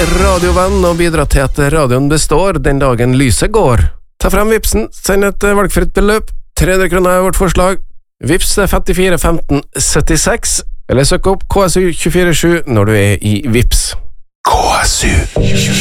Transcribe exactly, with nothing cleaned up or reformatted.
radiovenn og bidra til at radioen består den dagen lyset går. Ta frem vipsen, send et valgfritt beløp. tre hundre kroner er vårt forslag. Vips er femtifire femten syttiseks, eller søk opp K S U to fire sju når du er i Vips. K S U